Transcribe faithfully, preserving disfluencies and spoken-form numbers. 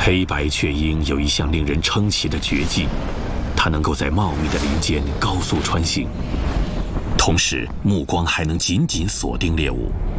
黑白雀鹰有一项令人称奇的绝技，它能够在茂密的林间高速穿行，同时目光还能紧紧锁定猎物，